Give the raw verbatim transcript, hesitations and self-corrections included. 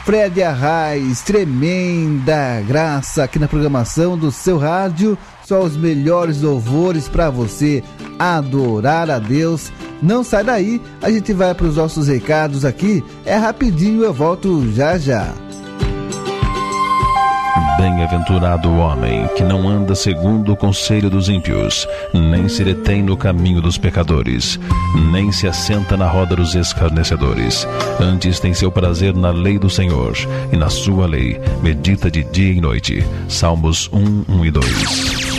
Fred Arraes, tremenda graça aqui na programação do seu rádio. Só os melhores louvores para você adorar a Deus. Não sai daí, a gente vai para os nossos recados aqui. É rapidinho, eu volto já já. Bem-aventurado o homem que não anda segundo o conselho dos ímpios, nem se detém no caminho dos pecadores, nem se assenta na roda dos escarnecedores. Antes tem seu prazer na lei do Senhor, e na sua lei medita de dia e noite. Salmos um, um e dois.